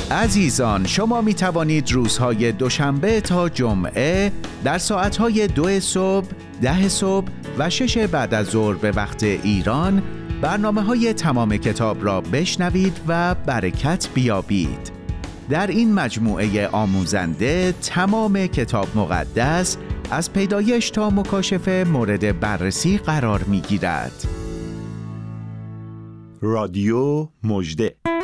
عزیزان، شما می توانید روزهای دوشنبه تا جمعه در ساعتهای 2 صبح، 10 صبح و 6 بعد از ظهر به وقت ایران برنامه‌های تمام کتاب را بشنوید و برکت بیابید. در این مجموعه آموزنده تمام کتاب مقدس از پیدایش تا مکاشفه مورد بررسی قرار می‌گیرد. رادیو مژده.